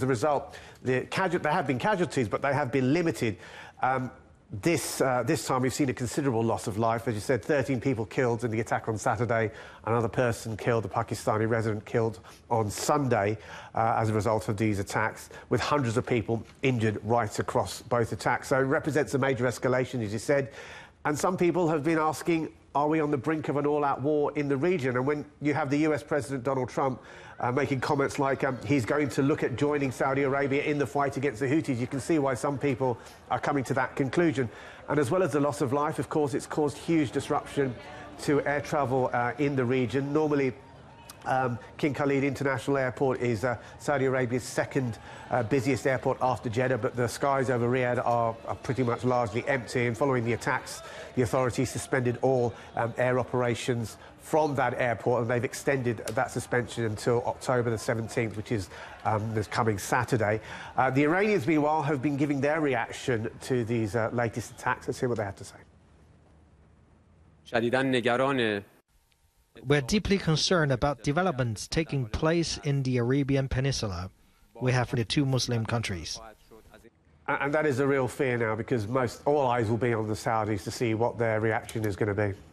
a result, there have been casualties, but they have been limited. This time we've seen a considerable loss of life. As you said, 13 people killed in the attack on Saturday, another person killed, a Pakistani resident killed on Sunday as a result of these attacks, with hundreds of people injured right across both attacks. So it represents a major escalation, as you said. And some people have been asking, are we on the brink of an all-out war in the region? And when you have the US President Donald Trump making comments like he's going to look at joining Saudi Arabia in the fight against the Houthis, you can see why some people are coming to that conclusion. And as well as the loss of life, of course, it's caused huge disruption to air travel in the region. Normally, King Khalid International Airport is Saudi Arabia's second busiest airport after Jeddah, but the skies over Riyadh are pretty much largely empty. And following the attacks, the authorities suspended all air operations from that airport, and they've extended that suspension until October the 17th, which is this coming Saturday. The Iranians, meanwhile, have been giving their reaction to these latest attacks. Let's hear what they have to say. We're deeply concerned about developments taking place in the Arabian Peninsula. We have the two Muslim countries. And that is a real fear now, because all eyes will be on the Saudis to see what their reaction is going to be.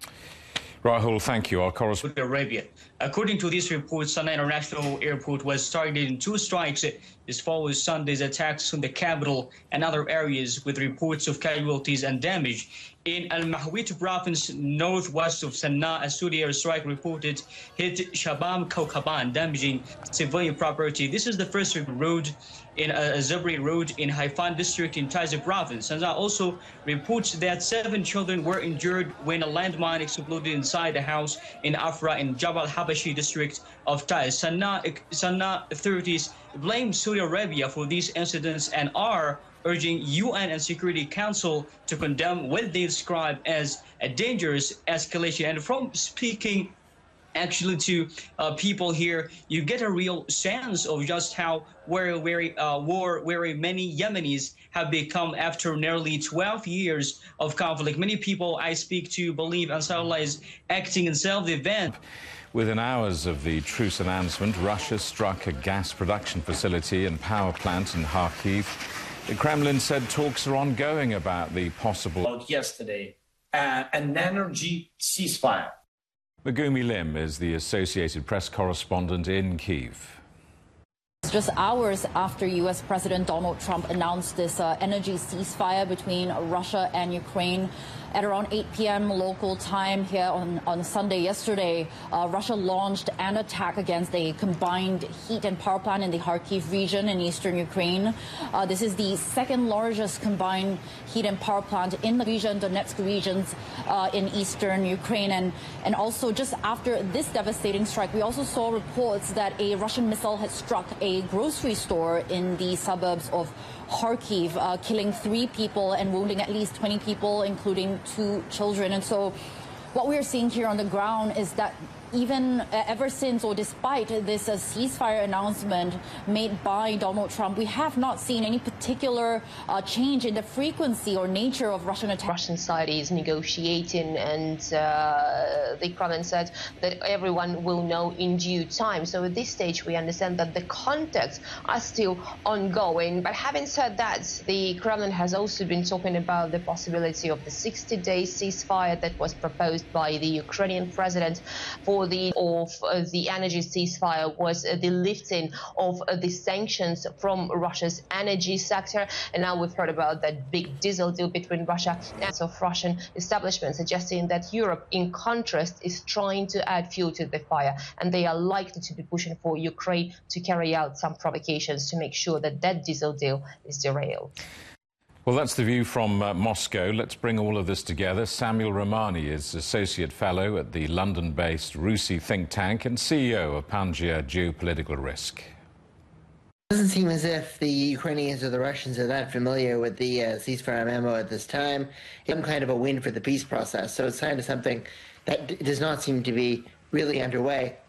Rahul, thank you. Our correspondent. Arabia. According to this report, Sana'a International Airport was targeted in 2 strikes. This follows Sunday's attacks on the capital and other areas with reports of casualties and damage. In Al-Mahwit province, northwest of Sana'a, a Saudi airstrike reported hit Shabam Kaukaban, damaging civilian property. This is the first road in Zabri Road in Haifan district in Taiz province. Sana'a also reports that 7 children were injured when a landmine exploded inside a house in Afra in Jabal Habashi district of Taiz. Sana'a authorities blame Saudi Arabia for these incidents and are urging UN and Security Council to condemn what they describe as a dangerous escalation. And from speaking actually to people here, you get a real sense of just how war-weary many Yemenis have become after nearly 12 years of conflict. Many people I speak to believe Ansarullah is acting in self-defense. Within hours of the truce announcement, Russia struck a gas production facility and power plant in Kharkiv. The Kremlin said talks are ongoing about the possible... Yesterday, an energy ceasefire. Megumi Lim is the Associated Press correspondent in Kiev. Just hours after U.S. President Donald Trump announced this energy ceasefire between Russia and Ukraine, at around 8 p.m. local time here on Sunday yesterday, Russia launched an attack against a combined heat and power plant in the Kharkiv region in eastern Ukraine. This is the second largest combined heat and power plant in the region, Donetsk regions in eastern Ukraine. And also just after this devastating strike, we also saw reports that a Russian missile had struck a grocery store in the suburbs of Kharkiv, killing 3 people and wounding at least 20 people, including 2 children. And so what we are seeing here on the ground is that even ever since or despite this ceasefire announcement made by Donald Trump, we have not seen any particular change in the frequency or nature of Russian attacks. Russian side is negotiating, and the Kremlin said that everyone will know in due time. So at this stage, we understand that the contacts are still ongoing. But having said that, the Kremlin has also been talking about the possibility of the 60-day ceasefire that was proposed by the Ukrainian president. For the energy ceasefire was the lifting of the sanctions from Russia's energy sector. And now we've heard about that big diesel deal between Russia and of Russian establishment, suggesting that Europe, in contrast, is trying to add fuel to the fire. And they are likely to be pushing for Ukraine to carry out some provocations to make sure that that diesel deal is derailed. Well, that's the view from Moscow. Let's bring all of this together. Samuel Romani is Associate Fellow at the London-based RUSI think tank and CEO of Pangaea Geopolitical Risk. It doesn't seem as if the Ukrainians or the Russians are that familiar with the ceasefire memo at this time. Some kind of a win for the peace process. So it's kind of something that does not seem to be really underway.